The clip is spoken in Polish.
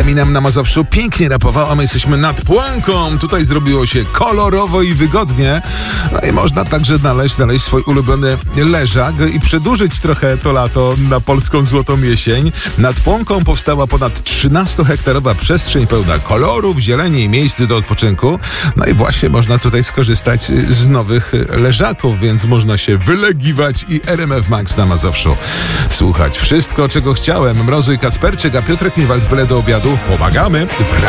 Eminem na Mazowszu pięknie rapował, a my jesteśmy nad Płonką. Tutaj zrobiło się kolorowo i wygodnie. No i można także znaleźć swój ulubiony leżak i przedłużyć trochę to lato na polską złotą jesień. Nad Płonką powstała ponad 13-hektarowa przestrzeń pełna kolorów, zieleni i miejsc do odpoczynku. No i właśnie można tutaj skorzystać z nowych leżaków, więc można się wylegiwać i RMF Max na Mazowszu słuchać. Wszystko, czego chciałem. Mrozu i Kacperczyk, a Piotrek Niewald byle do obiadu. Pomagamy w